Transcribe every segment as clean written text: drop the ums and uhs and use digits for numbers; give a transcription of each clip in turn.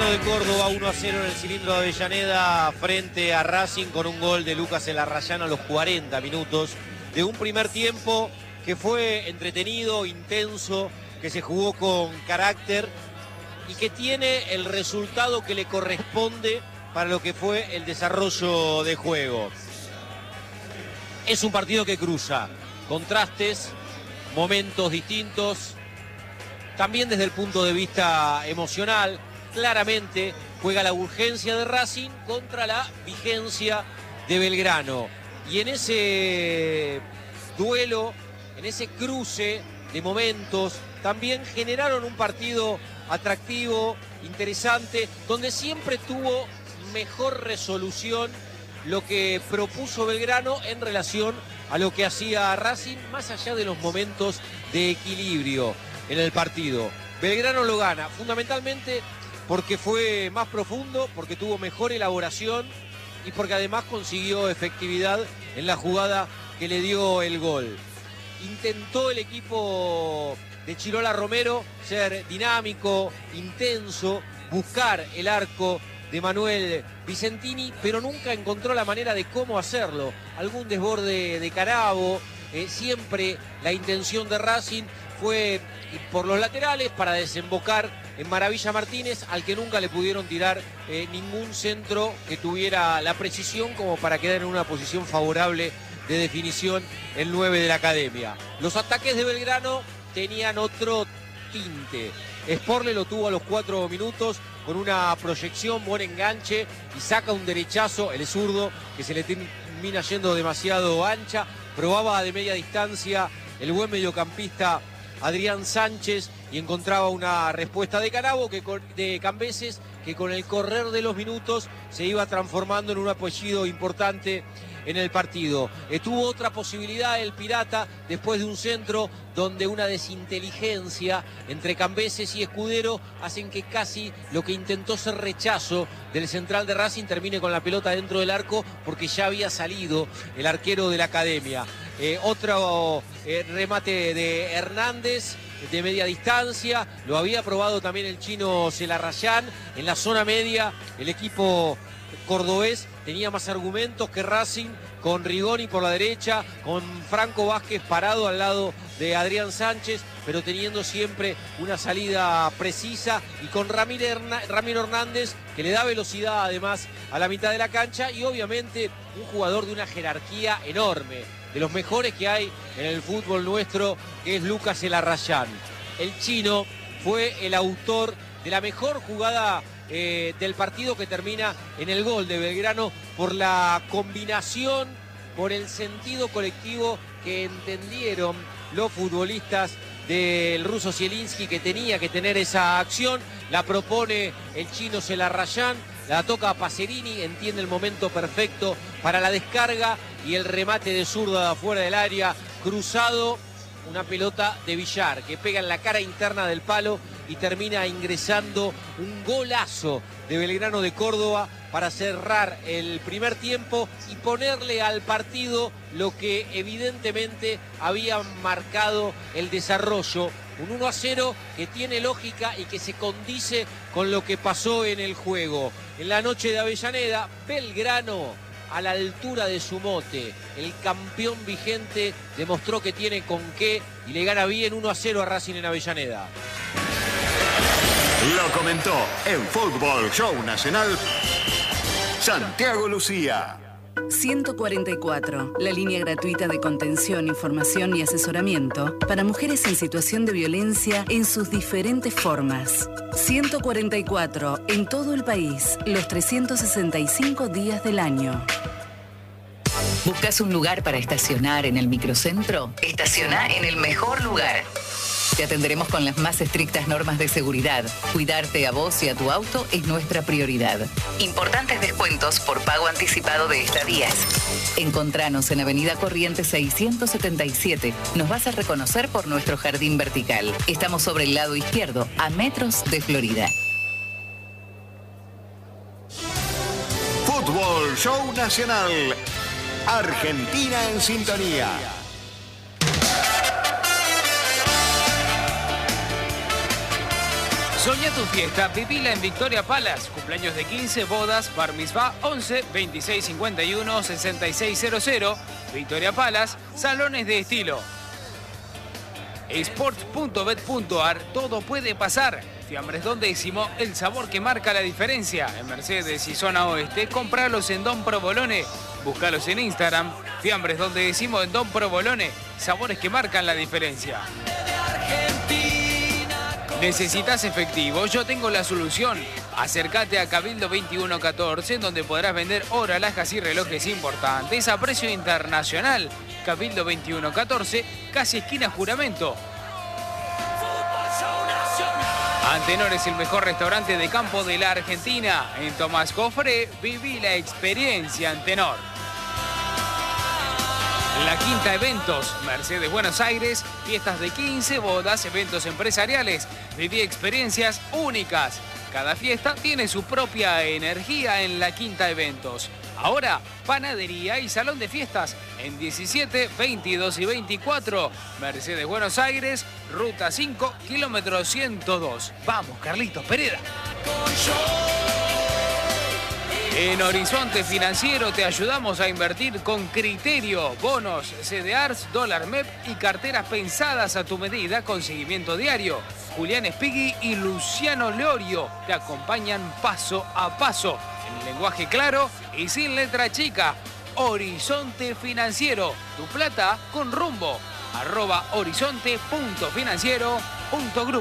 Belgrano de Córdoba 1-0 en el cilindro de Avellaneda frente a Racing con un gol de Lucas Elarrayán a los 40 minutos de un primer tiempo que fue entretenido, intenso, que se jugó con carácter y que tiene el resultado que le corresponde para lo que fue el desarrollo de juego. Es un partido que cruza contrastes, momentos distintos, también desde el punto de vista emocional. Claramente juega la urgencia de Racing contra la vigencia de Belgrano. Y en ese duelo, en ese cruce de momentos, también generaron un partido atractivo, interesante, donde siempre tuvo mejor resolución lo que propuso Belgrano en relación a lo que hacía Racing, más allá de los momentos de equilibrio en el partido. Belgrano lo gana, fundamentalmente porque fue más profundo, porque tuvo mejor elaboración y porque además consiguió efectividad en la jugada que le dio el gol. Intentó el equipo de Chirola Romero ser dinámico, intenso, buscar el arco de Manuel Vicentini, pero nunca encontró la manera de cómo hacerlo. Algún desborde de Carabo, siempre la intención de Racing fue por los laterales para desembocar en Maravilla Martínez, al que nunca le pudieron tirar ningún centro que tuviera la precisión como para quedar en una posición favorable de definición el 9 de la academia. Los ataques de Belgrano tenían otro tinte. Sporle lo tuvo a los 4 minutos con una proyección, buen enganche y saca un derechazo, el zurdo, que se le termina yendo demasiado ancha. Probaba de media distancia el buen mediocampista Adrián Sánchez y encontraba una respuesta de Carabo, de Cambeses, que con el correr de los minutos se iba transformando en un apellido importante en el partido. Tuvo otra posibilidad el Pirata después de un centro donde una desinteligencia entre Cambeses y Escudero hacen que casi lo que intentó ser rechazo del central de Racing termine con la pelota dentro del arco, porque ya había salido el arquero de la academia. Otro remate de Hernández de media distancia, lo había probado también el chino Elarrayán. En la zona media el equipo cordobés tenía más argumentos que Racing, con Rigoni por la derecha, con Franco Vázquez parado al lado de Adrián Sánchez, pero teniendo siempre una salida precisa, y con Ramiro Hernández, que le da velocidad además a la mitad de la cancha, y obviamente un jugador de una jerarquía enorme, de los mejores que hay en el fútbol nuestro, que es Lucas Elarrayán. El chino fue el autor de la mejor jugada del partido, que termina en el gol de Belgrano, por la combinación, por el sentido colectivo que entendieron los futbolistas del ruso Zielinski, que tenía que tener esa acción. La propone el chino Elarrayán, la toca a Pacerini, entiende el momento perfecto para la descarga y el remate de zurda de afuera del área, cruzado, una pelota de Villar que pega en la cara interna del palo y termina ingresando un golazo de Belgrano de Córdoba para cerrar el primer tiempo y ponerle al partido lo que evidentemente había marcado el desarrollo. Un 1-0 que tiene lógica y que se condice con lo que pasó en el juego. En la noche de Avellaneda, Belgrano, a la altura de su mote, el campeón vigente, demostró que tiene con qué y le gana bien 1-0 a Racing en Avellaneda. Lo comentó en Fútbol Show Nacional Santiago Lucía. 144, la línea gratuita de contención, información y asesoramiento para mujeres en situación de violencia en sus diferentes formas. 144, en todo el país, los 365 días del año. ¿Buscas un lugar para estacionar en el microcentro? Estaciona en el mejor lugar. Te atenderemos con las más estrictas normas de seguridad. Cuidarte a vos y a tu auto es nuestra prioridad. Importantes descuentos por pago anticipado de estadías. Encontranos en Avenida Corrientes 677. Nos vas a reconocer por nuestro jardín vertical. Estamos sobre el lado izquierdo, a metros de Florida. Fútbol Show Nacional. Argentina en sintonía. Soñá tu fiesta, vivila en Victoria Palace. Cumpleaños de 15, bodas, bar mitzvah, 11 26 51 6600. Victoria Palace, salones de estilo. Sports.bet.ar, todo puede pasar. Fiambres Don Décimo, el sabor que marca la diferencia. En Mercedes y zona oeste, compralos en Don Provolone. Búscalos en Instagram. Fiambres Don Décimo en Don Provolone. Sabores que marcan la diferencia. ¿Necesitas efectivo? Yo tengo la solución. Acércate a Cabildo 2114, donde podrás vender oro, alhajas y relojes importantes a precio internacional. Cabildo 2114, casi esquina Juramento. Antenor es el mejor restaurante de campo de la Argentina. En Tomás Jofré, viví la experiencia Antenor. La Quinta Eventos, Mercedes Buenos Aires, fiestas de 15, bodas, eventos empresariales. Viví experiencias únicas. Cada fiesta tiene su propia energía en La Quinta Eventos. Ahora, panadería y salón de fiestas en 17, 22 y 24. Mercedes Buenos Aires, ruta 5, kilómetro 102. Vamos, Carlitos Pereda. En Horizonte Financiero te ayudamos a invertir con criterio. Bonos, CDRs, dólar MEP y carteras pensadas a tu medida con seguimiento diario. Julián Espigui y Luciano Leorio te acompañan paso a paso. En lenguaje claro y sin letra chica. Horizonte Financiero, tu plata con rumbo. @horizonte.financiero.group.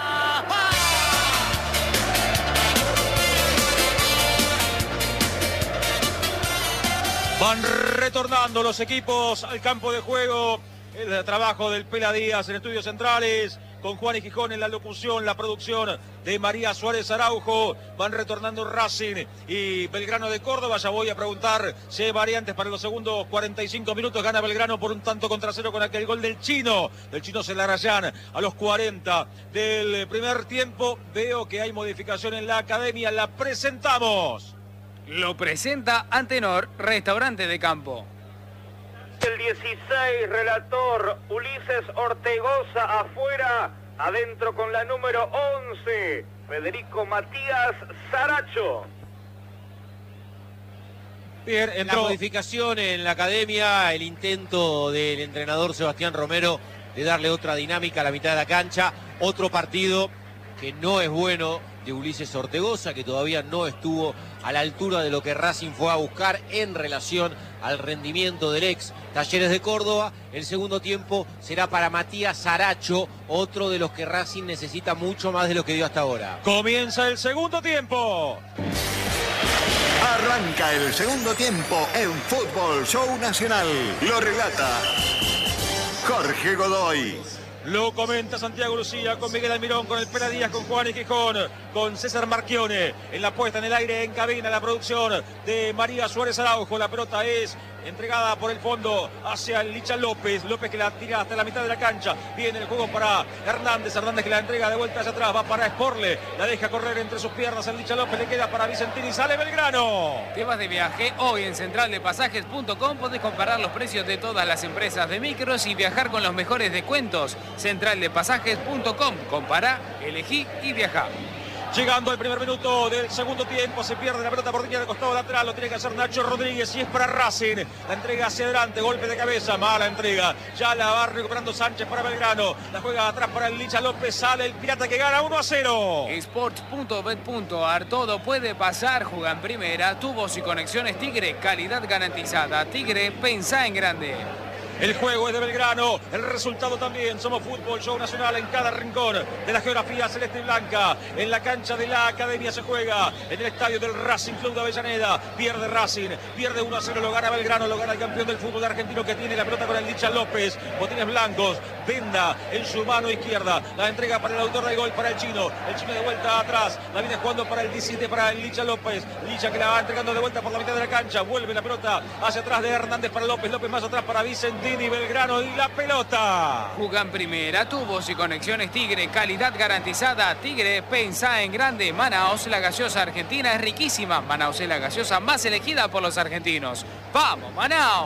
Van retornando los equipos al campo de juego. El trabajo del Pela Díaz en estudios centrales, con Juan y Gijón en la locución, la producción de María Suárez Araujo. Van retornando Racing y Belgrano de Córdoba. Ya voy a preguntar si hay variantes para los segundos 45 minutos. Gana Belgrano por un tanto contra cero con aquel gol del Chino Celarayán a los 40 del primer tiempo. Veo que hay modificación en la academia, la presentamos. Lo presenta Antenor, restaurante de campo. El 16, relator Ulises Ortegoza afuera, adentro con la número 11, Federico Matías Saracho. Bien, la modificación en la academia, el intento del entrenador Sebastián Romero de darle otra dinámica a la mitad de la cancha, otro partido que no es bueno de Ulises Ortegoza, que todavía no estuvo a la altura de lo que Racing fue a buscar en relación al rendimiento del ex Talleres de Córdoba. El segundo tiempo será para Matías Saracho, otro de los que Racing necesita mucho más de lo que dio hasta ahora. Comienza el segundo tiempo. Arranca el segundo tiempo en Fútbol Show Nacional. Lo relata Jorge Godoy. Lo comenta Santiago Lucía con Miguel Almirón, con el Pela Díaz, con Juan y Gijón, con César Marchione. En la puesta en el aire, en cabina, la producción de María Suárez Araujo. La pelota es entregada por el fondo hacia el Licha López. López que la tira hasta la mitad de la cancha. Viene el juego para Hernández. Hernández que la entrega de vuelta hacia atrás. Va para Sporle. La deja correr entre sus piernas el Licha López. Le queda para Vicentini. Sale Belgrano. ¿Te vas de viaje? Hoy en centraldepasajes.com podés comparar los precios de todas las empresas de micros y viajar con los mejores descuentos. Centraldepasajes.com. Compará, elegí y viajá. Llegando al primer minuto del segundo tiempo, se pierde la pelota por línea de costado lateral, lo tiene que hacer Nacho Rodríguez y es para Racing. La entrega hacia adelante, golpe de cabeza, mala entrega. Ya la va recuperando Sánchez para Belgrano. La juega atrás para el Licha López, sale el Pirata que gana 1-0. Sports.bet.ar, todo puede pasar, juega en primera, tubos y conexiones Tigre, calidad garantizada. Tigre, pensá en grande. El juego es de Belgrano, el resultado también. Somos Fútbol Show Nacional en cada rincón de la geografía celeste y blanca. En la cancha de la academia se juega, en el estadio del Racing Club de Avellaneda. Pierde Racing, pierde 1-0, lo gana Belgrano, lo gana el campeón del fútbol argentino que tiene la pelota con el Licha López. Botines blancos, Venda en su mano izquierda. La entrega para el autor del gol, para el Chino. El Chino de vuelta atrás, la viene jugando para el 17, para el Licha López. Licha que la va entregando de vuelta por la mitad de la cancha. Vuelve la pelota hacia atrás de Hernández para López. López más atrás para Vicentini. Belgrano y la pelota. Jugan primera, tubos y conexiones Tigre, calidad garantizada. Tigre, pensá en grande. Manaos, la gaseosa argentina es riquísima. Manaos es la gaseosa más elegida por los argentinos. ¡Vamos, Manaos!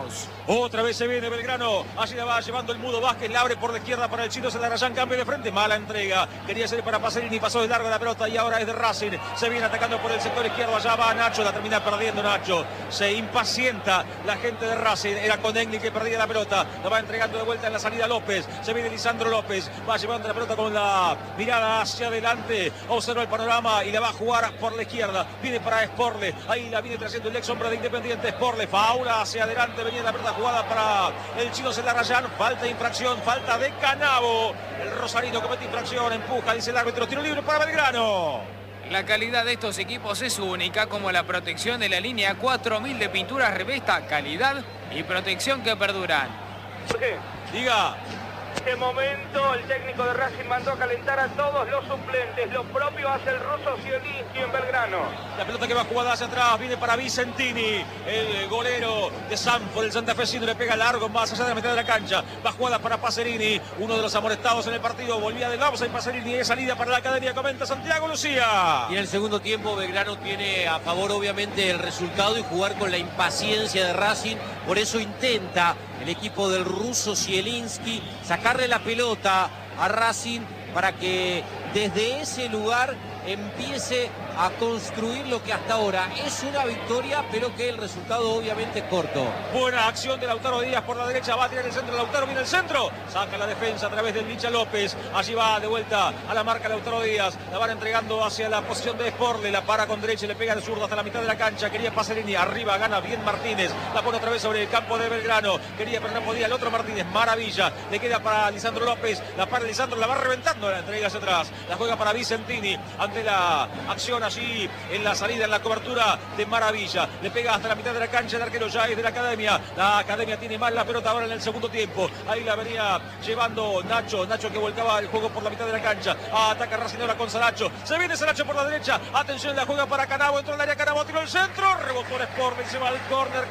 Otra vez se viene Belgrano. Allí la va llevando el Mudo Vázquez. La abre por la izquierda para el Chino Celarayán. Cambio de frente. Mala entrega. Quería salir para Pacerini. Pasó de largo la pelota y ahora es de Racing. Se viene atacando por el sector izquierdo. Allá va Nacho. La termina perdiendo Nacho. Se impacienta la gente de Racing. Era con Egli que perdía la pelota. La va entregando de vuelta en la salida López. Se viene Lisandro López. Va llevando la pelota con la mirada hacia adelante. Observa el panorama y la va a jugar por la izquierda. Viene para Sporle. Ahí la viene trayendo el ex hombre de Independiente. Sporle. Faula hacia adelante. Venía la pelota jugada para el Chino Celarayán. Falta de infracción. Falta de Canavo. El rosarino comete infracción. Empuja, dice el árbitro. Tiro libre para Belgrano. La calidad de estos equipos es única, como la protección de la línea 4000 de pinturas Revesta. Calidad y protección que perduran. ¿Por qué? Diga. En este momento el técnico de Racing mandó a calentar a todos los suplentes. Lo propio hace el ruso Zielinski en Belgrano. La pelota que va jugada hacia atrás viene para Vicentini, el golero de Sanford, el santafesino, le pega largo más allá de la mitad de la cancha. Va jugada para Pacerini, uno de los amonestados en el partido. Volvía del Lausa y Pacerini es salida para la academia, comenta Santiago Lucía. Y en el segundo tiempo Belgrano tiene a favor obviamente el resultado y jugar con la impaciencia de Racing. Por eso intenta el equipo del ruso Zielinski sacarle la pelota a Racing para que desde ese lugar empiece a construir lo que hasta ahora es una victoria, pero que el resultado obviamente es corto. Buena acción de Lautaro Díaz por la derecha, va a tirar el centro, Lautaro viene el centro, saca la defensa a través del Licha López, allí va de vuelta a la marca Lautaro Díaz, la van entregando hacia la posición de Sporle, la para con derecha y le pega de zurdo hasta la mitad de la cancha, quería Pacerini, arriba gana bien Martínez, la pone otra vez sobre el campo de Belgrano, quería pero no podía el otro Martínez, maravilla, le queda para Lisandro López, la para Lisandro, la va reventando, la entrega hacia atrás, la juega para Vicentini, ante la acción allí en la salida, en la cobertura de Maravilla. Le pega hasta la mitad de la cancha el arquero ya es de la academia. La academia tiene más la pelota ahora en el segundo tiempo. Ahí la venía llevando Nacho. Nacho que volcaba el juego por la mitad de la cancha. Ataca Racing ahora con Saracho. Se viene Saracho por la derecha. Atención, la juega para Canavo. Entró en el área Canavo. Tiró el centro. Rebotó el Sport y se va al córner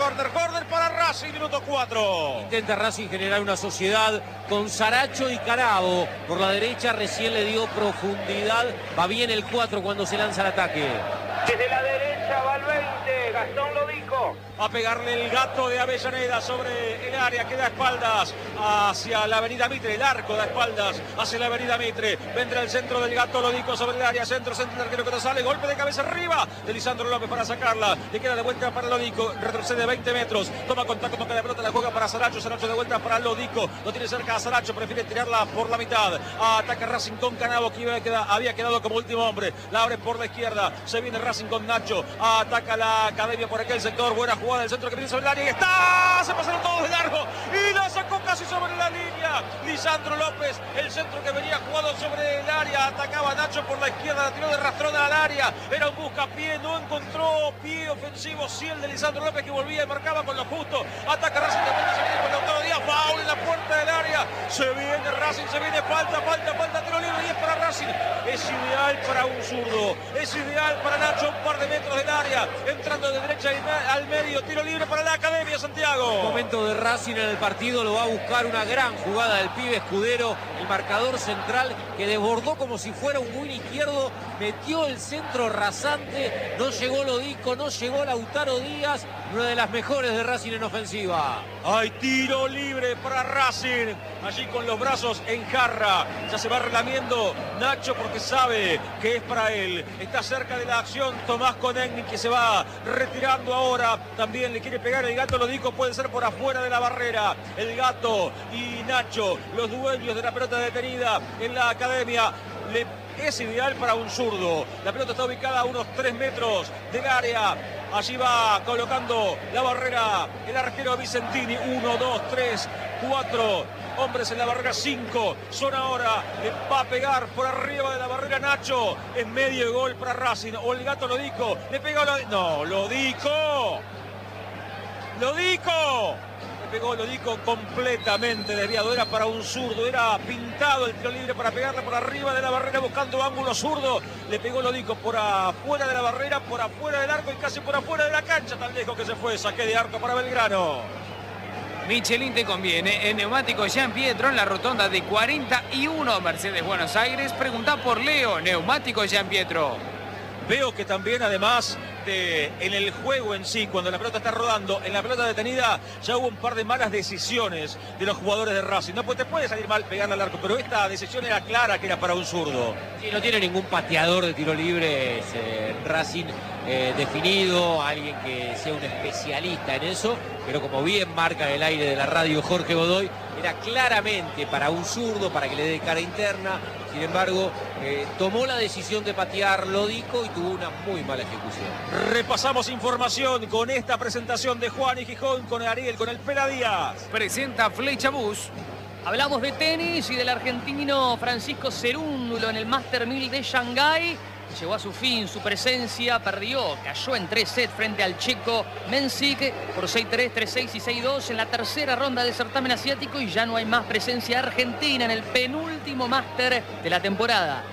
para Racing. Minuto 4. Intenta Racing generar una sociedad con Saracho y Canavo. Por la derecha recién le dio profundidad. Va bien el 4 cuando se lanza el ataque. Desde la derecha va el 20, Gastón lo dijo. A pegarle el gato de Avellaneda sobre el área que da espaldas hacia la avenida Mitre, el arco da espaldas hacia la avenida Mitre. Vendrá el centro del gato Lodico sobre el área, centro del arquero que no sale, golpe de cabeza arriba de Lisandro López para sacarla. Le queda de vuelta para Lodico, retrocede 20 metros, toma contacto, toca la pelota, la juega para Saracho, Saracho de vuelta para Lodico, lo tiene cerca a Saracho, prefiere tirarla por la mitad. Ataca Racing con Canavo que había quedado como último hombre, la abre por la izquierda, se viene Racing con Nacho, ataca la academia por aquel sector, buena jugada del centro que viene sobre el área y está, se pasaron todos de largo y la sacó casi sobre la línea. Lisandro López, el centro que venía jugado sobre el área, atacaba Nacho por la izquierda, la tiró de rastrona al área, era un buscapié, no encontró pie ofensivo, sí el de Lisandro López que volvía y marcaba con lo justo, ataca Racing de vuelta, se viene con Lautaro Díaz, foul en la puerta del área, se viene Racing, se viene, falta, tiro libre y es para Racing, es ideal para un zurdo, es ideal para Nacho, un par de metros del área, entrando de derecha al medio, tiro libre para la academia, Santiago. Momento de Racing en el partido, lo va a buscar una gran jugada del pibe Escudero, el marcador central que desbordó como si fuera un win izquierdo, metió el centro rasante, no llegó Lodico, no llegó Lautaro Díaz, una de las mejores de Racing en ofensiva. Hay tiro libre para Racing, allí con los brazos en jarra, ya se va relamiendo Nacho porque sabe que es para él, está cerca de la acción Tomás Conegni que se va retirando ahora, también le quiere pegar el gato Lodico, puede ser por afuera de la barrera, el gato y Nacho, los dueños de la pelota detenida en la academia, es ideal para un zurdo, la pelota está ubicada a unos 3 metros del área, allí va colocando la barrera el arquero Vicentini, 1, 2, 3, 4 hombres en la barrera, 5 son ahora, le va a pegar por arriba de la barrera Nacho, en medio de gol para Racing, o el gato Lodico, le pega Lodico, le pegó Lodico completamente desviado, era para un zurdo, era pintado el tiro libre para pegarle por arriba de la barrera buscando ángulo zurdo, le pegó Lodico por afuera de la barrera, por afuera del arco y casi por afuera de la cancha, tan lejos que se fue, saque de arco para Belgrano. Michelin te conviene. En Neumático Jean Pietro, en la rotonda de 41 Mercedes Buenos Aires. Pregunta por Leo. Neumático Jean Pietro. Veo que también además solamente en el juego en sí, cuando la pelota está rodando, en la pelota detenida, ya hubo un par de malas decisiones de los jugadores de Racing. No, pues te puede salir mal pegarle al arco, pero esta decisión era clara que era para un zurdo. Sí, no tiene ningún pateador de tiro libre Racing definido, alguien que sea un especialista en eso, pero como bien marca en el aire de la radio Jorge Godoy, era claramente para un zurdo, para que le dé cara interna. Sin embargo, tomó la decisión de patear Lodico y tuvo una muy mala ejecución. Repasamos información con esta presentación de Juan y Gijón, con Ariel, con el Pela Díaz. Presenta Flecha Bus. Hablamos de tenis y del argentino Francisco Cerúndulo en el Master 1000 de Shanghái. Llegó a su fin su presencia, cayó en 3 sets frente al checo Mensik por 6-3, 3-6 y 6-2 en la tercera ronda del certamen asiático y ya no hay más presencia argentina en el penúltimo máster de la temporada.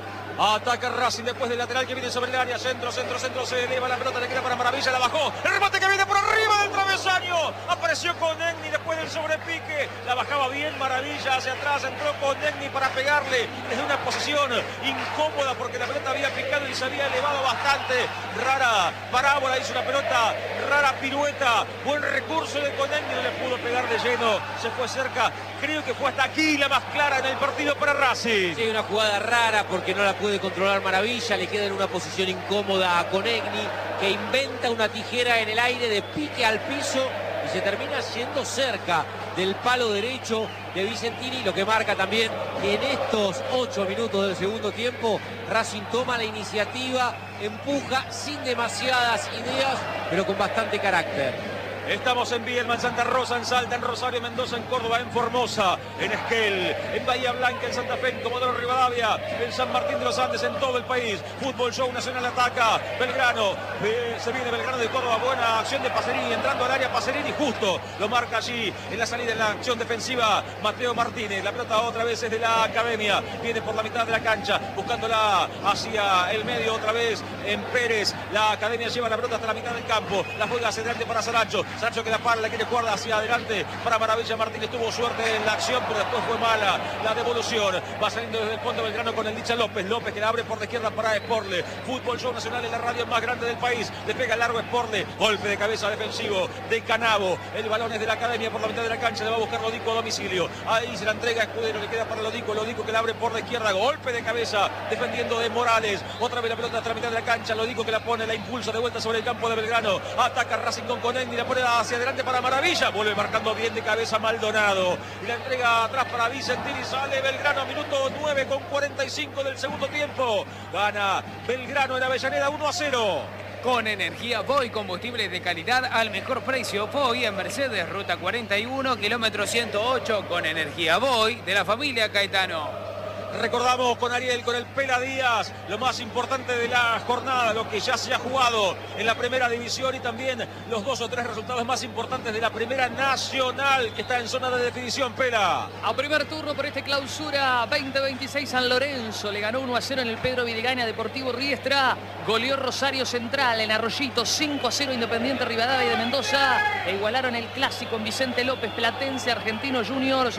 Ataca Racing después del lateral que viene sobre el área. Centro, se eleva la pelota, le queda para Maravilla, la bajó. El remate que viene por arriba del travesaño. Apareció con Negni después del sobrepique. La bajaba bien Maravilla hacia atrás. Entró con Negni para pegarle desde una posición incómoda porque la pelota había picado y se había elevado bastante. Rara parábola, hizo una pelota, rara pirueta. Buen recurso de Conegni, no le pudo pegar de lleno. Se fue cerca. Creo que fue hasta aquí la más clara en el partido para Racing. Sí, una jugada rara porque no la puede controlar Maravilla, le queda en una posición incómoda a Conegni, que inventa una tijera en el aire de pique al piso y se termina yendo cerca del palo derecho de Vicentini, lo que marca también que en estos 8 minutos del segundo tiempo Racing toma la iniciativa, empuja sin demasiadas ideas, pero con bastante carácter. Estamos en Viedma, en Santa Rosa, en Salta, en Rosario, Mendoza, en Córdoba, en Formosa, en Esquel, en Bahía Blanca, en Santa Fe, en Comodoro Rivadavia, en San Martín de los Andes, en todo el país. Fútbol Show Nacional ataca. Belgrano, se viene Belgrano de Córdoba. Buena acción de Pacerini, entrando al área Pacerini, justo lo marca allí en la salida, en la acción defensiva Mateo Martínez. La pelota otra vez es de la Academia, viene por la mitad de la cancha, buscándola hacia el medio otra vez en Pérez. La Academia lleva la pelota hasta la mitad del campo, la juega hacia adelante para Saracho. Saracho que la para, la quiere jugar hacia adelante para Maravilla. Martínez tuvo suerte en la acción, pero después fue mala la devolución. Va saliendo desde el fondo Belgrano con el Licha López. López que la abre por la izquierda para Sporle. Fútbol Show Nacional en la radio más grande del país. Le pega el largo Sporle. Golpe de cabeza defensivo de Canavo. El balón es de la Academia por la mitad de la cancha. Le va a buscar Lodico a domicilio. Ahí se la entrega a Escudero. Le queda para Lodico. Lodico que la abre por la izquierda. Golpe de cabeza defendiendo de Morales. Otra vez la pelota hasta la mitad de la cancha. Lodico que la pone, la impulsa de vuelta sobre el campo de Belgrano. Ataca Racing con Conegni. La pone hacia adelante para Maravilla. Vuelve marcando bien de cabeza Maldonado. Y la entrega atrás para Vicentini. Sale Belgrano. Minuto 9 con 45 del segundo tiempo. Gana Belgrano en Avellaneda 1-0. Con energía Voy, combustible de calidad al mejor precio. Voy en Mercedes, ruta 41, kilómetro 108. Con energía Voy de la familia Caetano. Recordamos con Ariel, con el Pela Díaz, lo más importante de la jornada, lo que ya se ha jugado en la primera división y también los 2 o 3 resultados más importantes de la primera nacional que está en zona de definición. Pela. A primer turno por este clausura 2026 San Lorenzo le ganó 1-0 en el Pedro Videgaina Deportivo Riestra. Goleó Rosario Central en Arroyito 5-0 Independiente Rivadavia de Mendoza. E igualaron el clásico en Vicente López Platense Argentinos Juniors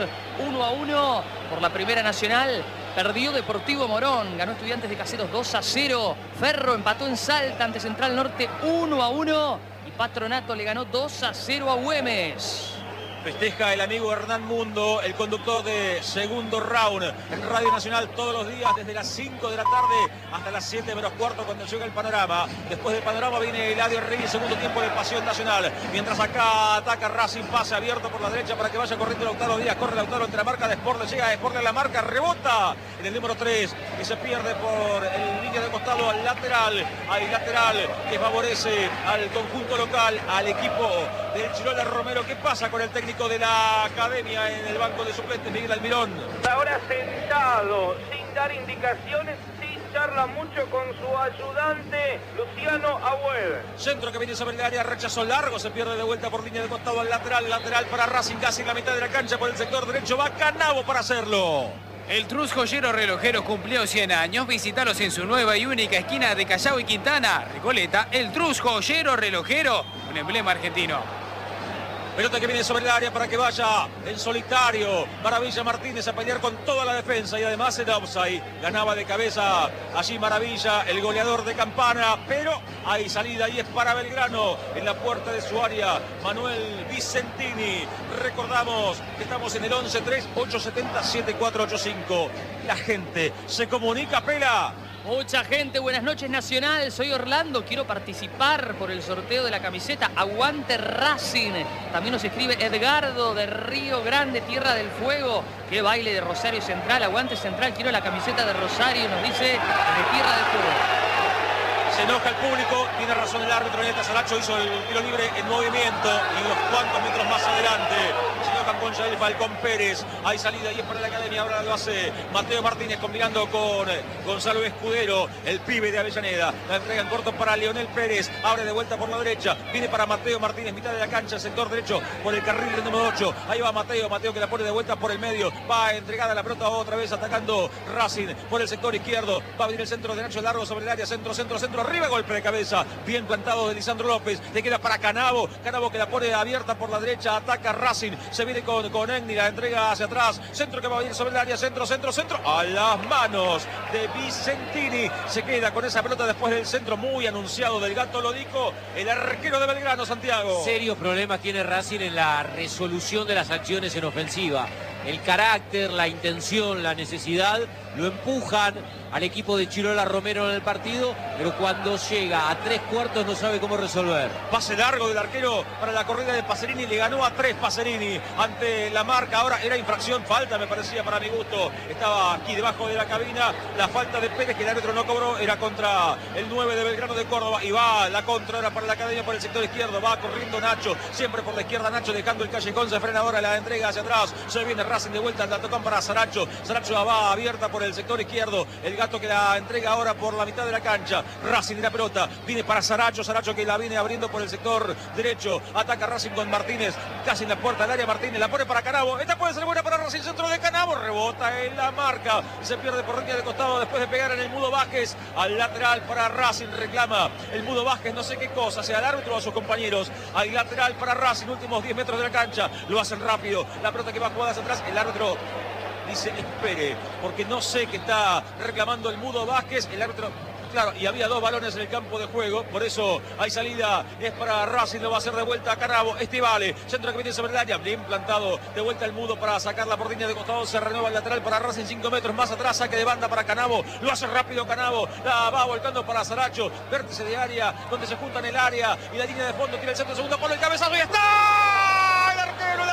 1-1 por la primera nacional. Perdió Deportivo Morón, ganó Estudiantes de Caseros 2-0. Ferro empató en Salta ante Central Norte 1-1. Y Patronato le ganó 2-0 a Güemes. Festeja el amigo Hernán Mundo, el conductor de Segundo Round en Radio Nacional todos los días desde las 5 de la tarde hasta las 7 menos cuarto cuando llega el Panorama. Después del Panorama viene Eladio Reyes, segundo tiempo de Pasión Nacional. Mientras acá ataca Racing, pase abierto por la derecha para que vaya corriendo Lautaro Díaz. Corre Lautaro entre la marca de Sporle, llega a Sporle a la marca, rebota en el número 3 y se pierde por el línea de costado al lateral. Hay lateral que favorece al conjunto local, al equipo del Chirola Romero. ¿Qué pasa con el técnico de la Academia en el banco de suplentes, Miguel Almirón? Ahora sentado, sin dar indicaciones, sí charla mucho con su ayudante, Luciano Agüed. Centro que viene sobre el área, rechazo largo, se pierde de vuelta por línea de costado al lateral. Lateral para Racing, casi en la mitad de la cancha por el sector derecho. Va Canavo para hacerlo. El Trus Joyero Relojero cumplió 100 años. Visítalos en su nueva y única esquina de Callao y Quintana, Recoleta. El Trus Joyero Relojero, un emblema argentino. Pelota que viene sobre el área para que vaya en solitario. Maravilla Martínez a pelear con toda la defensa y además en offside. Ganaba de cabeza allí Maravilla, el goleador de Campana, pero hay salida y es para Belgrano en la puerta de su área. Manuel Vicentini. Recordamos que estamos en el 11-3-870-7485. La gente se comunica, Pela. Mucha gente, buenas noches Nacional, soy Orlando, quiero participar por el sorteo de la camiseta Aguante Racing. También nos escribe Edgardo de Río Grande, Tierra del Fuego. Qué baile de Rosario Central, Aguante Central, quiero la camiseta de Rosario, nos dice de Tierra del Fuego. Se enoja el público, tiene razón el árbitro. Neta Saracho hizo el tiro libre en movimiento y unos cuantos metros más adelante se enojan con Yael Falcón Pérez. Hay salida y es para la academia, ahora lo hace Mateo Martínez combinando con Gonzalo Escudero, el pibe de Avellaneda. La entrega en corto para Leonel Pérez, abre de vuelta por la derecha, viene para Mateo Martínez, mitad de la cancha, sector derecho por el carril del número 8. Ahí va Mateo que la pone de vuelta por el medio, va entregada la pelota otra vez atacando Racing por el sector izquierdo. Va a venir el centro de Nacho Largo sobre el área, centro, arriba, golpe de cabeza, bien plantado de Lisandro López, le queda para Canavo que la pone abierta por la derecha, ataca Racing, se viene con Egni, la entrega hacia atrás, centro que va a venir sobre el área, centro, a las manos de Vicentini, se queda con esa pelota después del centro muy anunciado del Gato Lodico, el arquero de Belgrano, Santiago. Serios problemas tiene Racing en la resolución de las acciones en ofensiva. El carácter, la intención, la necesidad lo empujan al equipo de Chirola Romero en el partido, pero cuando llega a 3/4 no sabe cómo resolver. Pase largo del arquero para la corrida de Pacerini, le ganó a 3 Pacerini ante la marca. Ahora era infracción, falta me parecía para mi gusto. Estaba aquí debajo de la cabina la falta de Pérez que el árbitro no cobró, era contra el 9 de Belgrano de Córdoba y va la contra ahora para la academia por el sector izquierdo, va corriendo Nacho, siempre por la izquierda Nacho dejando el callejón, se frena ahora la entrega hacia atrás, se viene Racing de vuelta, la tocan para Saracho va abierta por el sector izquierdo, el Gato que la entrega ahora por la mitad de la cancha, Racing de la pelota, viene para Saracho que la viene abriendo por el sector derecho, ataca Racing con Martínez, casi en la puerta del área, Martínez la pone para Canavo, esta puede ser buena para Racing, centro de Canavo, rebota en la marca, se pierde por línea de costado después de pegar en el Mudo Vázquez, al lateral para Racing, reclama el Mudo Vázquez, no sé qué cosa, sea el árbitro o a sus compañeros, al lateral para Racing, últimos 10 metros de la cancha, lo hacen rápido, la pelota que va jugada hacia atrás, el árbitro dice espere, porque no sé qué está reclamando el Mudo Vázquez, el árbitro, claro, y había 2 balones en el campo de juego, por eso hay salida, es para Racing, lo va a hacer de vuelta a Canavo, vale, centro que viene sobre el área, bien plantado, de vuelta el Mudo para sacarla por línea de costado, se renueva el lateral para Racing, 5 metros más atrás, saque de banda para Canavo, lo hace rápido Canavo, la va volcando para Saracho, vértice de área, donde se juntan el área, y la línea de fondo, tiene el centro, segundo palo, el cabezazo, y está, el arquero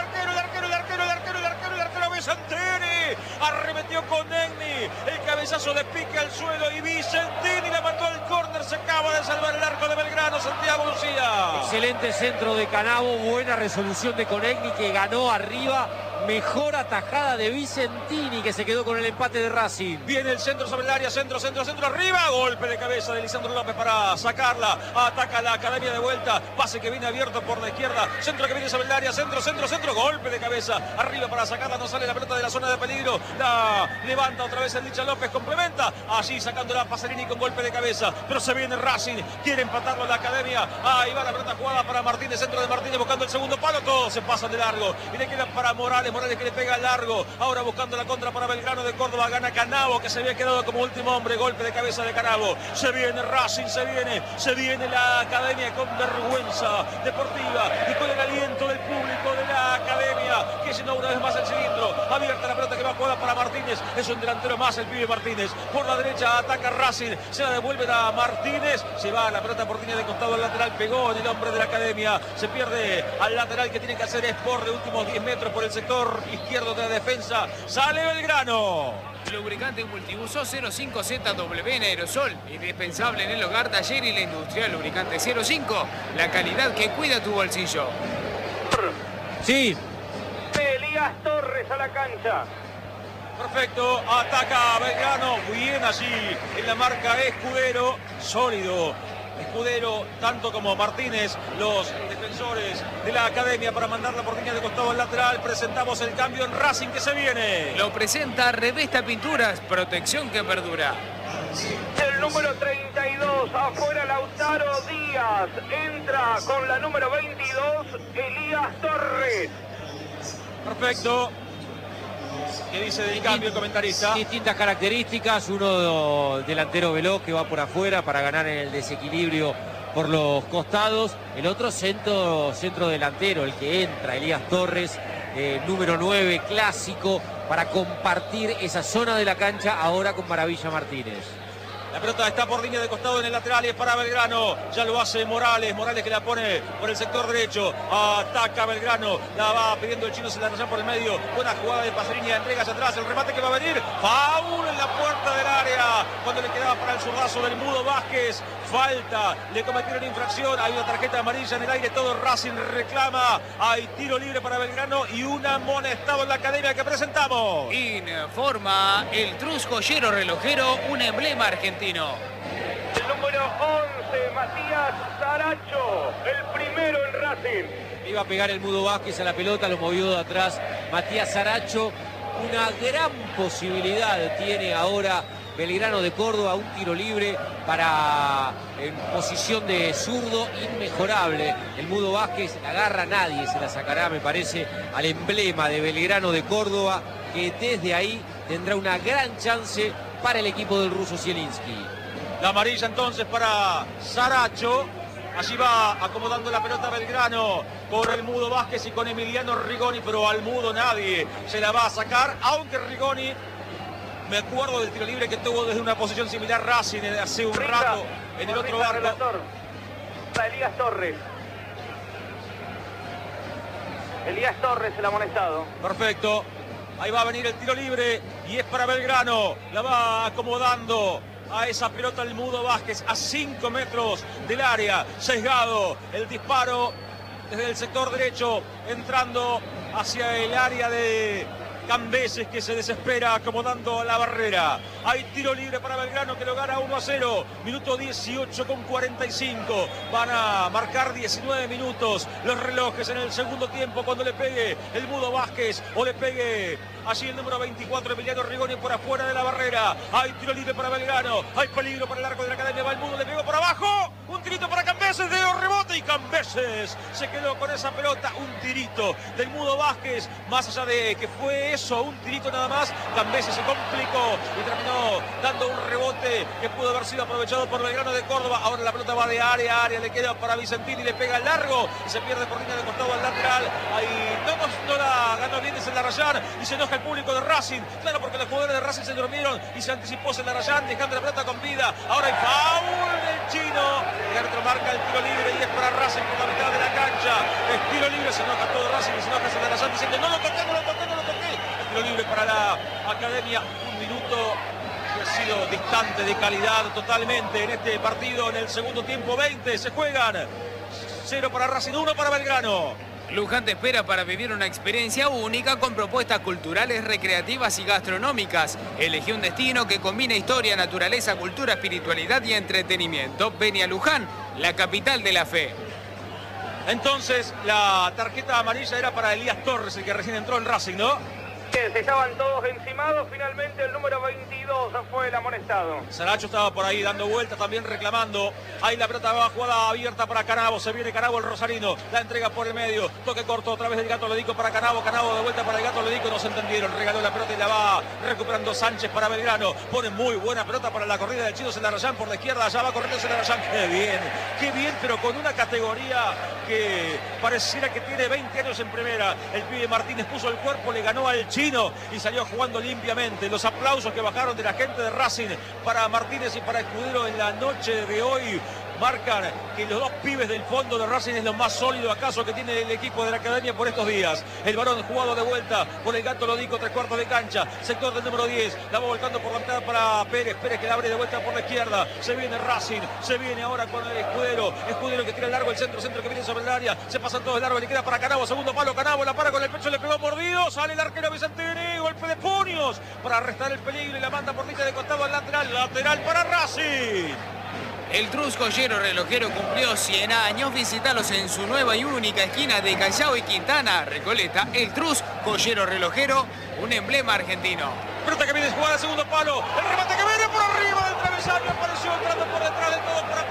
Vicentini, arremetió con Egni, el cabezazo de pique al suelo y Vicentini la mandó al córner, se acaba de salvar el arco de Belgrano, Santiago Lucía. Excelente centro de Canavo, buena resolución de Conegni que ganó arriba, mejor atajada de Vicentini que se quedó con el empate de Racing. Viene el centro sobre el área, centro arriba, golpe de cabeza de Lisandro López para sacarla, ataca la academia de vuelta, pase que viene abierto por la izquierda, centro que viene sobre el área, centro, golpe de cabeza, arriba para sacarla, no sale la pelota de la zona de peligro, la levanta otra vez el Licha López, complementa, allí sacándola Pacerini con golpe de cabeza, pero se viene Racing, quiere empatarlo la academia, ahí va la pelota jugada para Martínez, centro de Martínez buscando el segundo palo, todos se pasan de largo, y le quedan para Morales que le pega largo, ahora buscando la contra para Belgrano de Córdoba, gana Canavo que se había quedado como último hombre, golpe de cabeza de Canavo, se viene Racing, se viene la academia con vergüenza deportiva y con el aliento del público de la academia que llenó una vez más el cilindro, abierta la pelota que va jugada para Martínez, es un delantero más el pibe Martínez, por la derecha ataca Racing, se la devuelven a Martínez, se va la pelota por línea de costado al lateral, pegó en el hombre de la academia, se pierde al lateral que tiene que hacer Sport de últimos 10 metros por el sector izquierdo de la defensa, sale Belgrano. Lubricante multiuso 05ZW en aerosol, indispensable en el hogar, taller y la industria. Lubricante 05, la calidad que cuida tu bolsillo. Sí. Elías Torres a la cancha. Perfecto, ataca Belgrano, bien allí en la marca Escudero, sólido. Escudero, tanto como Martínez, los defensores de la academia para mandarla por línea de costado al lateral. Presentamos el cambio en Racing que se viene. Lo presenta Revesta Pinturas, protección que perdura. El número 32 minutos. Afuera Lautaro Díaz. Entra con la número 22, Elías Torres. Perfecto. ¿Qué dice del cambio el comentarista? Distintas características. Uno delantero veloz que va por afuera para ganar en el desequilibrio por los costados. El otro centro delantero, el que entra, Elías Torres, número 9, clásico, para compartir esa zona de la cancha ahora con Maravilla Martínez. La pelota está por línea de costado en el lateral y es para Belgrano. Ya lo hace Morales. Morales que la pone por el sector derecho. Ataca Belgrano. La va pidiendo el chino, se la raya por el medio. Buena jugada de Pacerini. Entrega hacia atrás. El remate que va a venir. Faul en la puerta del área. Cuando le quedaba para el zurdazo del Mudo Vázquez. Falta. Le cometieron infracción. Hay una tarjeta amarilla en el aire. Todo Racing reclama. Hay tiro libre para Belgrano y un amonestado en la academia que presentamos. Informa el Trus Joyero Relojero, un emblema argentino. El número 11, Matías Saracho, el primero en Racing. Iba a pegar el Mudo Vázquez a la pelota, lo movió de atrás Matías Saracho. Una gran posibilidad tiene ahora Belgrano de Córdoba, un tiro libre para en posición de zurdo inmejorable. El Mudo Vázquez la agarra, nadie se la sacará, me parece, al emblema de Belgrano de Córdoba, que desde ahí tendrá una gran chance para el equipo del ruso Zielinski. La amarilla entonces para Saracho. Allí va acomodando la pelota Belgrano con el Mudo Vázquez y con Emiliano Rigoni, pero al Mudo nadie se la va a sacar, aunque Rigoni, me acuerdo del tiro libre que tuvo desde una posición similar Racing hace un rato en el otro barco. Elías Torres. Elías Torres, el amonestado. Perfecto. Ahí va a venir el tiro libre y es para Belgrano. La va acomodando a esa pelota el Mudo Vázquez a 5 metros del área. Sesgado el disparo desde el sector derecho, entrando hacia el área de Cambeses, que se desespera acomodando la barrera. Hay tiro libre para Belgrano que lo gana 1-0. Minuto 18 con 45. Van a marcar 19 minutos los relojes en el segundo tiempo cuando le pegue el Mudo Vázquez o le pegue allí el número 24, Emiliano Rigoni, por afuera de la barrera. Hay tiro libre para Belgrano. Hay peligro para el arco de la academia. Va el Mudo, le pegó por abajo. Un tirito para Cambeses, de rebote y Cambeses se quedó con esa pelota. Un tirito del Mudo Vázquez. Más allá de que fue eso, un tirito nada más, Cambeses se complicó y terminó dando un rebote que pudo haber sido aprovechado por Belgrano de Córdoba. Ahora la pelota va de área a área, le queda para Vicentini, le pega largo y se pierde por línea de costado al lateral. Ahí no la ganó bien desde el Larrayán y se enoja el público de Racing. Claro, porque los jugadores de Racing se durmieron y se anticipó el Larrayán, dejando la pelota con vida. Ahora hay foul del chino. El árbitro marca el tiro libre y es para Racing por la mitad de la cancha. Es tiro libre, se enoja todo Racing y se enoja el Larrayán diciendo no lo toqué, no lo toqué, no lo toqué. El tiro libre para la academia. Un minuto que ha sido distante de calidad totalmente en este partido. En el segundo tiempo 20 se juegan. 0 para Racing, 1 para Belgrano. Luján te espera para vivir una experiencia única con propuestas culturales, recreativas y gastronómicas. Elegí un destino que combina historia, naturaleza, cultura, espiritualidad y entretenimiento. Ven a Luján, la capital de la fe. Entonces la tarjeta amarilla era para Elías Torres, el que recién entró en Racing, ¿no? Estaban todos encimados, finalmente el número 22 fue el amonestado. Saracho estaba por ahí dando vueltas, también reclamando. Ahí la pelota va, jugada abierta para Canavo, se viene Canavo el rosarino, la entrega por el medio, toque corto otra vez del Gato Lodico para Canavo, Canavo de vuelta para el Gato Lodico, no se entendieron, regaló la pelota y la va recuperando Sánchez para Belgrano, pone muy buena pelota para la corrida del chino Celarayán por la izquierda, allá va corriendo Celarayán, qué bien, pero con una categoría que pareciera que tiene 20 años en primera. El pibe Martínez puso el cuerpo, le ganó al chino y salió jugando limpiamente. Los aplausos que bajaron de la gente de Racing para Martínez y para Escudero en la noche de hoy marcan que los dos pibes del fondo de Racing es lo más sólido acaso que tiene el equipo de la academia por estos días. El varón jugado de vuelta por el Gato Lodico, 3/4 de cancha, sector del número 10, la va volcando por la mitad para Pérez, Pérez que la abre de vuelta por la izquierda, se viene Racing, se viene ahora con el Escudero, Escudero que tira el largo, el centro que viene sobre el área, se pasan todos el largo, le queda para Canavo, segundo palo, Canavo la para con el pecho, le pegó mordido, sale el arquero Vicentini, golpe de puños para arrestar el peligro y la manda por línea de costado al lateral para Racing. El Trus Joyero Relojero cumplió 100 años. Visítalos en su nueva y única esquina de Callao y Quintana, Recoleta. El Trus Joyero Relojero, un emblema argentino. Pelota que viene jugada, segundo palo. El remate que viene por arriba del travesaño. Apareció entrando por detrás del todo por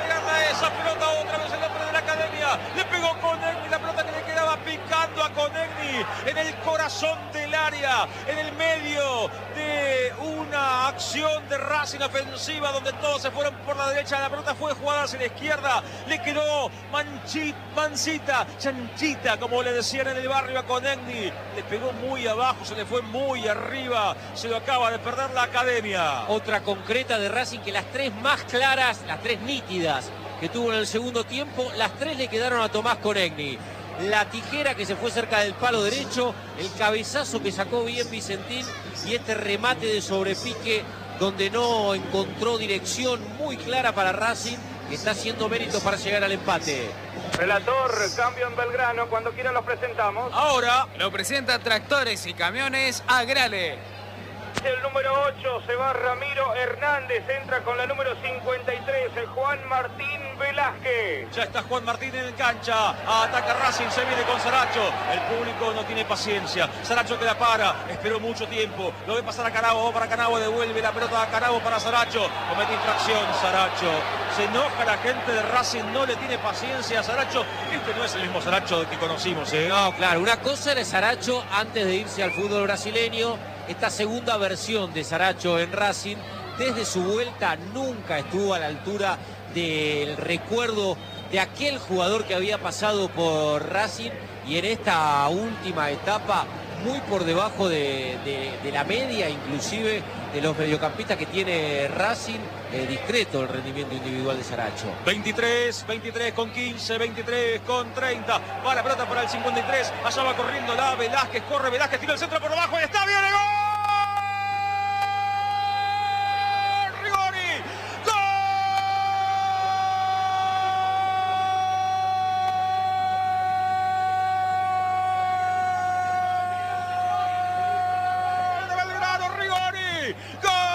corazón del área, en el medio de una acción de Racing ofensiva donde todos se fueron por la derecha. La pelota fue jugada hacia la izquierda, le quedó mansita, chanchita, como le decían en el barrio a Conegni. Le pegó muy abajo, se le fue muy arriba, se lo acaba de perder la Academia. Otra concreta de Racing, que las tres más claras, las tres nítidas que tuvo en el segundo tiempo, las tres le quedaron a Tomás Conegni. La tijera que se fue cerca del palo derecho, el cabezazo que sacó bien Vicentín y este remate de sobrepique donde no encontró dirección, muy clara para Racing, que está haciendo méritos para llegar al empate. Relator, cambio en Belgrano, cuando quieran los presentamos. Ahora Lo presenta Tractores y Camiones Agrale. El número 8 se va Ramiro Hernández, entra con la número 53, el Juan Martín Velázquez. ya está Juan Martín en cancha, ataca Racing, se viene con Saracho, el público no tiene paciencia, Saracho que la para, esperó mucho tiempo, lo ve pasar a Canavo, va para Canavo, devuelve la pelota a Canavo para Saracho, comete infracción Saracho, se enoja la gente de Racing, no le tiene paciencia a Saracho, este no es el mismo Saracho que conocimos, No, claro, una cosa era Saracho antes de irse al fútbol brasileño. Esta segunda versión de Saracho en Racing, desde su vuelta nunca estuvo a la altura del recuerdo de aquel jugador que había pasado por Racing, y en esta última etapa muy por debajo de la media, inclusive de los mediocampistas que tiene Racing. Discreto el rendimiento individual de Saracho. 23 con 15, 23 con 30, va la pelota para el 53, allá va corriendo la Velázquez, corre Velázquez, tira el centro por abajo y está bien el gol. Rigoni, gol de Belgrano, Rigoni, gol.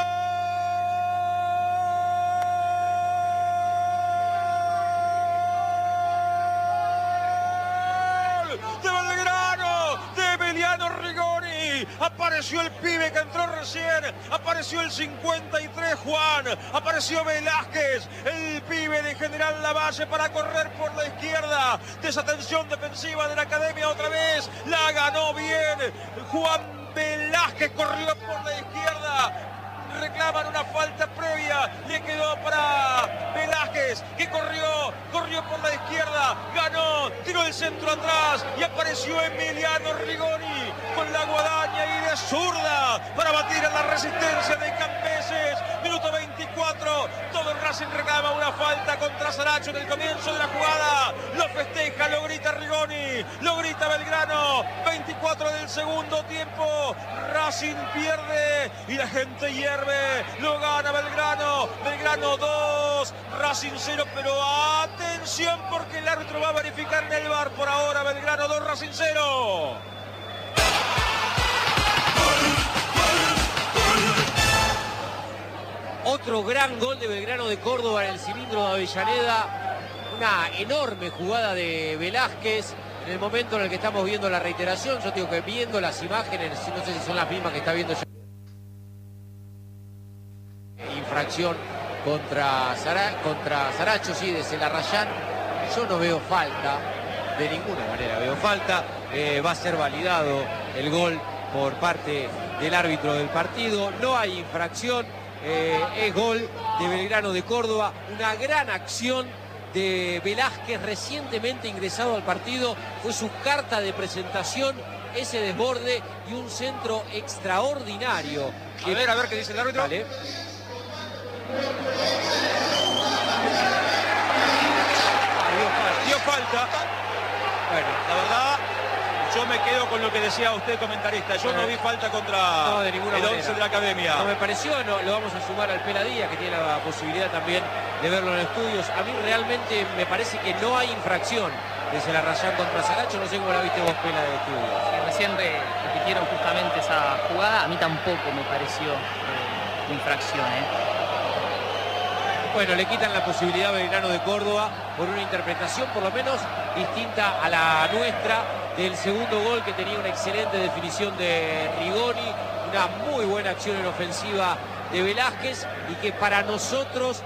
De Belgrano, de Emiliano Rigoni, apareció el pibe que entró recién, apareció el 53 Juan, apareció Velázquez, el pibe de General Lavalle para correr por la izquierda, desatención defensiva de la Academia otra vez, la ganó bien, Juan Velázquez corrió por la izquierda, reclaman una falta previa, le quedó para Velázquez, que corrió por la izquierda, ganó, tiró el centro atrás y apareció Emiliano Rigoni con la guadaña y de zurda para batir a la resistencia de Campeses. Minuto 24, todo el Racing reclama una falta contra Saracho en el comienzo de la jugada, lo festeja, lo grita Rigoni, lo grita Belgrano. 24 del segundo tiempo, Racing pierde y la gente hierve, lo gana Belgrano, Belgrano 2, Racing 0, pero atención porque el árbitro va a verificar en el VAR. Por ahora Belgrano 2, Racing 0. Otro gran gol de Belgrano de Córdoba en el cilindro de Avellaneda, una enorme jugada de Velázquez. En el momento en el que estamos viendo la reiteración, yo digo que viendo las imágenes, no sé si son las mismas que está viendo ya. Infracción contra Saracho, sí, de Celarrayán. Yo no veo falta, de ninguna manera veo falta. Va a ser validado el gol por parte del árbitro del partido. No hay infracción, es gol de Belgrano de Córdoba. Una gran acción de Velázquez, recientemente ingresado al partido, fue su carta de presentación, ese desborde y un centro extraordinario. A ver qué dice el árbitro. Vale. Dio falta. Bueno, la verdad, yo me quedo con lo que decía usted, comentarista. Yo no vi falta contra de ninguna el 11 manera de la Academia. No me pareció, no, lo vamos a sumar al Peladía, que tiene la posibilidad también de verlo en estudios. A mí realmente me parece que no hay infracción de Celarrayán contra Saracho. No sé cómo la viste vos, Pela, de estudios. Sí, recién repitieron justamente esa jugada. A mí tampoco me pareció infracción, Bueno, le quitan la posibilidad a Belgrano de Córdoba por una interpretación por lo menos distinta a la nuestra del segundo gol, que tenía una excelente definición de Rigoni, una muy buena acción en ofensiva de Velázquez y que para nosotros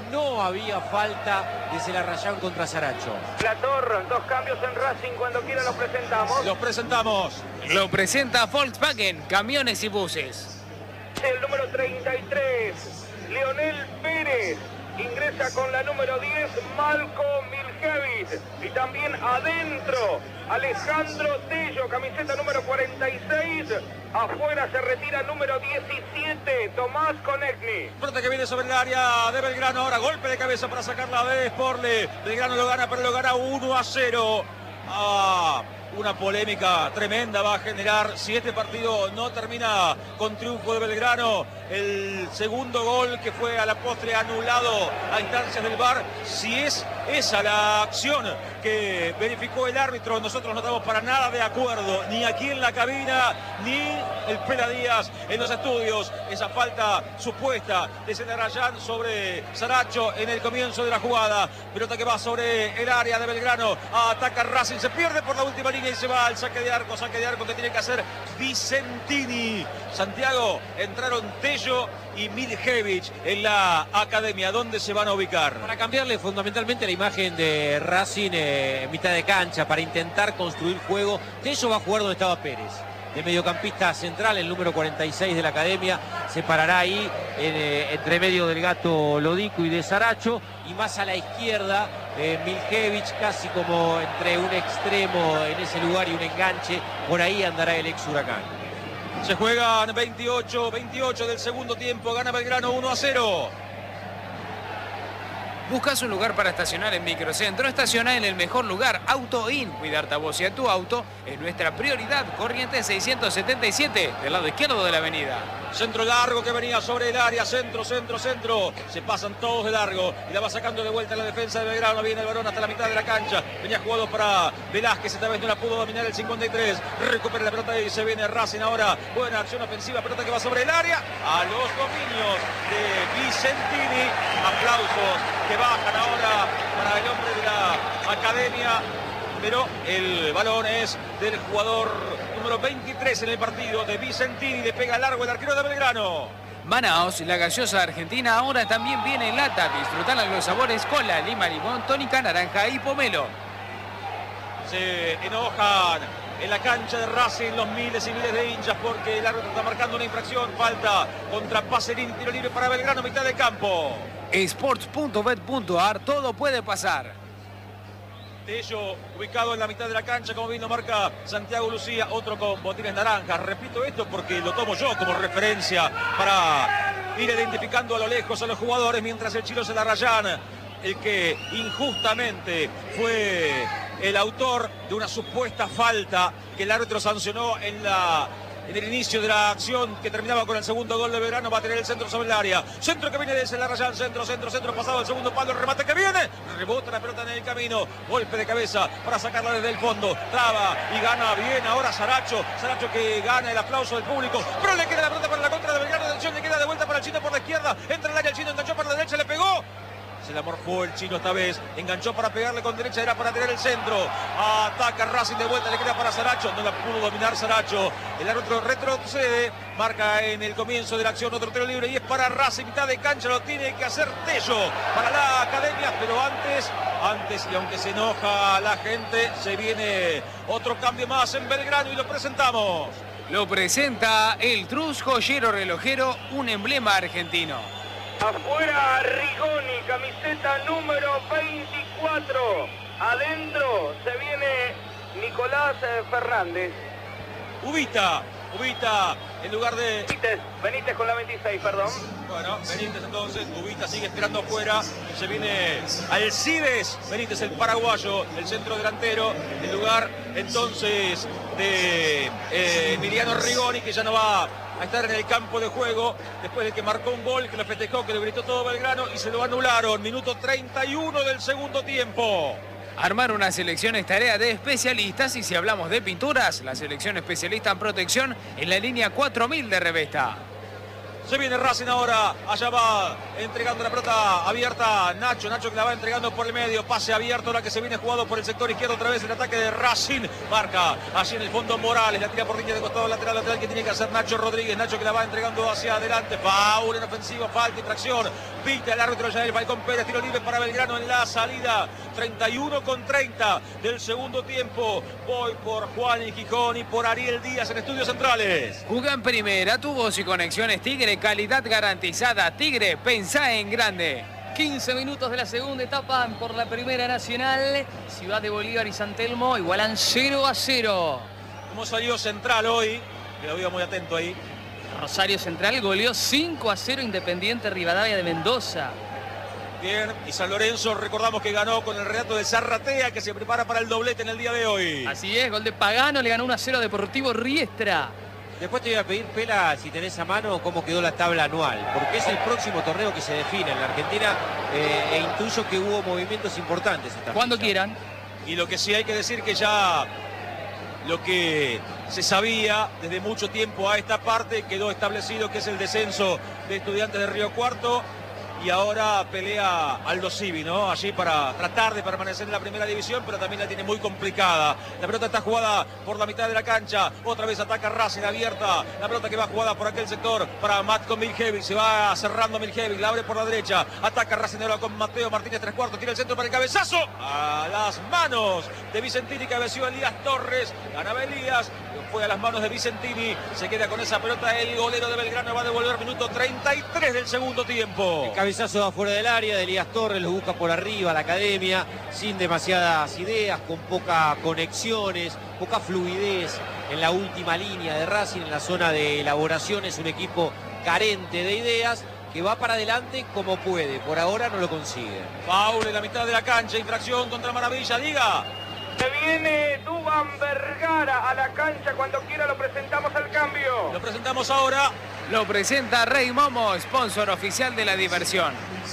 no había falta de Celarrayán contra Saracho. Plator, 2 cambios en Racing, cuando quiera los presentamos. Los presentamos. Lo presenta Volkswagen, camiones y buses. El número 33, Leonel Pérez. Ingresa con la número 10, Malco Miljevic. Y también adentro, Alejandro Tello, camiseta número 46. Afuera se retira número 17, Tomás Konechny. Pelota que viene sobre el área de Belgrano. Ahora golpe de cabeza para sacarla de Sporle. Belgrano lo gana, pero lo gana 1-0. Una polémica tremenda va a generar si este partido no termina con triunfo de Belgrano. El segundo gol que fue a la postre anulado a instancias del VAR. Si es esa la acción que verificó el árbitro, nosotros no estamos para nada de acuerdo, ni aquí en la cabina, ni el Pela Díaz en los estudios. Esa falta supuesta de Celarrayán sobre Saracho en el comienzo de la jugada. Pelota que va sobre el área de Belgrano. Ataca Racing, se pierde por la última línea y se va al saque de arco que tiene que hacer Vicentini. Santiago, entraron Tello y Miljevic en la academia. ¿Dónde se van a ubicar? Para cambiarle fundamentalmente la imagen de Racing en mitad de cancha, para intentar construir juego. Tello va a jugar donde estaba Pérez, de mediocampista central, el número 46 de la academia. Se parará ahí entre medio del Gato Lodico y de Saracho, y más a la izquierda Miljevic, casi como entre un extremo en ese lugar y un enganche. Por ahí andará el ex Huracán. Se juegan 28 del segundo tiempo. Gana Belgrano 1-0. ¿Buscas un lugar para estacionar en Microcentro? Estaciona en el mejor lugar, Auto In. Cuidarte a vos y a tu auto es nuestra prioridad. Corrientes 677, del lado izquierdo de la avenida. Centro largo que venía sobre el área. Centro. Se pasan todos de largo y la va sacando de vuelta la defensa de Belgrano. Viene el balón hasta la mitad de la cancha. Venía jugado para Velázquez. Esta vez no la pudo dominar el 53. Recupera la pelota y se viene Racing ahora. Buena acción ofensiva. Pelota que va sobre el área. A los dominios de Vicentini. Aplausos que bajan ahora para el hombre de la academia. Pero el balón es del jugador número 23 en el partido, de Vicentini. Le pega largo el arquero de Belgrano. Manaos, la gaseosa argentina, ahora también viene en lata. Disfrutala los sabores cola, lima, limón, tónica, naranja y pomelo. Se enojan en la cancha de Racing los miles y miles de hinchas porque el árbitro está marcando una infracción. Falta contra Pacerini, tiro libre para Belgrano, mitad de campo. Sports.bet.ar, todo puede pasar. Tello ubicado en la mitad de la cancha, como bien lo marca Santiago Lucía, otro con botines naranjas. Repito esto porque lo tomo yo como referencia para ir identificando a lo lejos a los jugadores, mientras el chino Celarrayán, el que injustamente fue el autor de una supuesta falta que el árbitro sancionó en el inicio de la acción que terminaba con el segundo gol de Belgrano, va a tener el centro sobre el área. Centro que viene de Celarrayán, centro, pasado el segundo palo, el remate que viene, rebota la pelota en el camino, golpe de cabeza para sacarla desde el fondo, traba y gana bien ahora Saracho que gana el aplauso del público, pero le queda la pelota para la contra de Belgrano, atención, le queda de vuelta para el chino por la izquierda, entra el área el chino, enganchó para la derecha, le pegó. Se la morfó el chino esta vez, enganchó para pegarle con derecha, era para tener el centro, ataca Racing de vuelta, le queda para Saracho, no la pudo dominar Saracho, el árbitro retrocede, marca en el comienzo de la acción otro tiro libre y es para Racing, mitad de cancha, lo tiene que hacer Tello para la academia, pero antes y aunque se enoja la gente, se viene otro cambio más en Belgrano y lo presentamos. Lo presenta el Trus Joyero Relojero, un emblema argentino. Afuera Rigoni, camiseta número 24. Adentro se viene Nicolás Fernández. Ubita en lugar de Benítez con la 26, perdón. Bueno, Benítez entonces, Ubita sigue esperando afuera. Se viene Alcides Benítez, el paraguayo, el centro delantero. En lugar entonces de Emiliano Rigoni, que ya no va a estar en el campo de juego después de que marcó un gol, que lo festejó, que lo gritó todo Belgrano y se lo anularon. Minuto 31 del segundo tiempo. Armar una selección es tarea de especialistas y si hablamos de pinturas, la selección especialista en protección en la línea 4000 de Revesta. Se viene Racing ahora. Allá va entregando la pelota abierta. Nacho que la va entregando por el medio. Pase abierto la que se viene jugado por el sector izquierdo. Otra vez el ataque de Racing. Marca allí en el fondo Morales. La tira por línea de costado lateral que tiene que hacer Nacho Rodríguez. Nacho que la va entregando hacia adelante. Foul en ofensiva. Falta, infracción. Pita el árbitro ya el Falcón Pérez. Tiro libre para Belgrano en la salida. 31:30 del segundo tiempo. Voy por Juan y Gijón y por Ariel Díaz en Estudios Centrales. Juega en primera, tu voz y conexiones Tigre, calidad garantizada. Tigre, pensá en grande. 15 minutos de la segunda etapa por la Primera Nacional. Ciudad de Bolívar y San Telmo igualan 0-0. ¿Cómo salió Central hoy? Que lo veo muy atento ahí. Rosario Central goleó 5-0 Independiente Rivadavia de Mendoza. Bien, y San Lorenzo recordamos que ganó con el relato de Zarratea, que se prepara para el doblete en el día de hoy. Así es, gol de Pagano, le ganó 1-0 a Deportivo Riestra. Después te voy a pedir, Pela, si tenés a mano, cómo quedó la tabla anual, porque es el próximo torneo que se define en la Argentina e intuyo que hubo movimientos importantes. Cuando quieran. Y lo que sí hay que decir que ya lo que se sabía desde mucho tiempo a esta parte quedó establecido, que es el descenso de Estudiantes de Río Cuarto. Y ahora pelea Aldo Civi, ¿no? Allí para tratar de permanecer en la primera división, pero también la tiene muy complicada. La pelota está jugada por la mitad de la cancha. Otra vez ataca Racing abierta. La pelota que va jugada por aquel sector para Matko Miljevic. Se va cerrando Miljevic, la abre por la derecha. Ataca Racing ahora con Mateo Martínez, 3/4. Tira el centro para el cabezazo. A las manos de Vicentini, cabeció Elías Torres. Ganaba Elías. Fue a las manos de Vicentini. Se queda con esa pelota el golero de Belgrano. Va a devolver minuto 33 del segundo tiempo. El cabezazo afuera del área de Elías Torres, lo busca por arriba la academia, sin demasiadas ideas, con pocas conexiones, poca fluidez en la última línea de Racing, en la zona de elaboración. Es un equipo carente de ideas, que va para adelante como puede. Por ahora no lo consigue. Foul en la mitad de la cancha, infracción contra Maravilla, diga. Se viene Duván Vergara a la cancha. Cuando quiera lo presentamos al cambio. Lo presentamos ahora. Lo presenta Rey Momo, sponsor oficial de la diversión.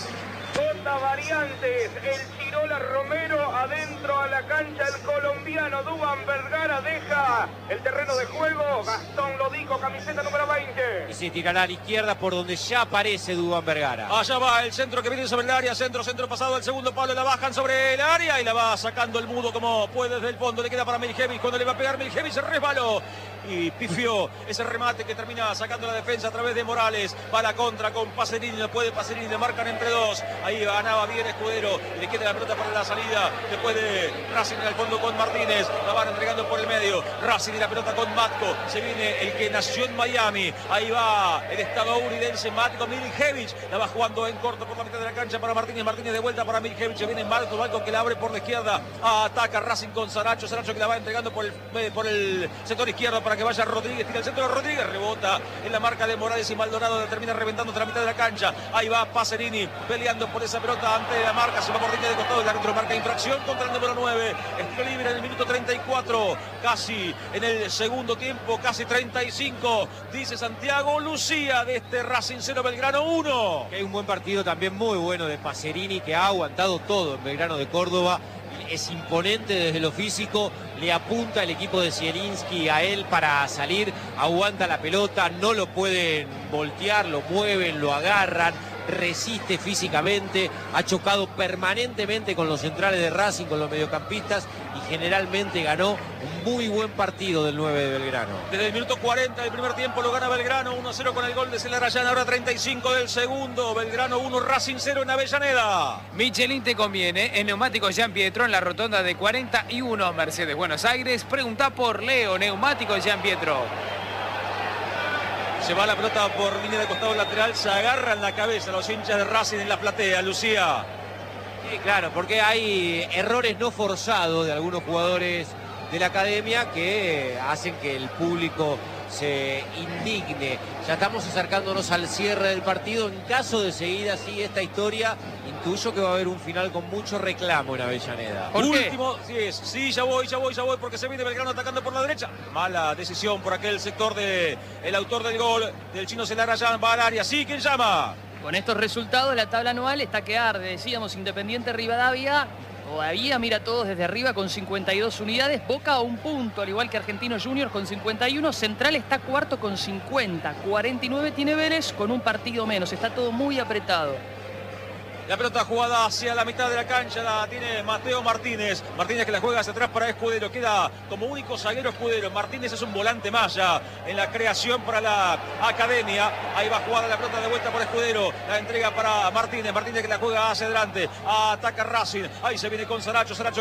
J Variantes, el Chirola Romero, adentro a la cancha el colombiano Duván Vergara deja el terreno de juego. Gastón lo dijo, camiseta número 20. Y se tirará a la izquierda por donde ya aparece Duván Vergara. Allá va el centro que viene sobre el área, centro pasado, el segundo palo, la bajan sobre el área y la va sacando el mudo como puede desde el fondo. Le queda para Miljevic, cuando le va a pegar Miljevic se resbaló y pifió ese remate que termina sacando la defensa a través de Morales. Va a la contra con Pacerini, no puede Pacerini, le marcan entre dos. Ahí ganaba bien Escudero, le queda la pelota para la salida. Después de Racing en el fondo con Martínez, la van entregando por el medio. Racing y la pelota con Matko. Se viene el que nació en Miami. Ahí va el estadounidense Matko Miljevic. La va jugando en corto por la mitad de la cancha para Martínez. Martínez de vuelta para Miljevic. Se viene Matko que la abre por la izquierda. Ataca Racing con Saracho. Saracho que la va entregando por el sector izquierdo para que vaya Rodríguez. Tira el centro de Rodríguez. Rebota en la marca de Morales y Maldonado. La termina reventando otra mitad de la cancha. Ahí va Pacerini peleando por esa pelota ante la marca. Se va por línea de costado. El árbitro marca infracción contra el número 9. Estilo libre en el minuto 34. Casi en el segundo tiempo. Casi 35. Dice Santiago Lucía de este Racing 0 Belgrano 1. Que hay un buen partido también muy bueno de Pacerini, que ha aguantado todo en Belgrano de Córdoba. Es imponente desde lo físico, le apunta el equipo de Zielinski a él para salir, aguanta la pelota, no lo pueden voltear, lo mueven, lo agarran, resiste físicamente, ha chocado permanentemente con los centrales de Racing, con los mediocampistas, y generalmente ganó un muy buen partido del 9 de Belgrano. Desde el minuto 40 del primer tiempo lo gana Belgrano 1-0 con el gol de Celarayán, ahora 35 del segundo. Belgrano 1, Racing 0 en Avellaneda. Michelin te conviene, en Neumáticos Jean Pietro, en la rotonda de 41 Mercedes Buenos Aires. Pregunta por Leo, Neumáticos Jean Pietro. Se va la pelota por línea de costado lateral, se agarran la cabeza los hinchas de Racing en la platea, Lucía. Sí, claro, porque hay errores no forzados de algunos jugadores de la academia que hacen que el público se indigne. Ya estamos acercándonos al cierre del partido. En caso de seguir así esta historia, intuyo que va a haber un final con mucho reclamo en Avellaneda. ¿Por qué? Último, sí, ya voy, porque se viene Belgrano atacando por la derecha. Mala decisión por aquel sector de el autor del gol, del chino Celarayán, va al área. Sí, ¿quién llama? Con estos resultados la tabla anual está que arde. Decíamos Independiente Rivadavia Todavía mira todos desde arriba con 52 unidades. Boca a un punto, al igual que Argentinos Juniors con 51. Central está cuarto con 50. 49 tiene Vélez con un partido menos. Está todo muy apretado. La pelota jugada hacia la mitad de la cancha la tiene Mateo Martínez. Martínez que la juega hacia atrás para Escudero. Queda como único zaguero Escudero. Martínez es un volante más ya en la creación para la academia. Ahí va jugada la pelota de vuelta por Escudero. La entrega para Martínez. Martínez que la juega hacia adelante. Ataca Racing. Ahí se viene con Saracho. Saracho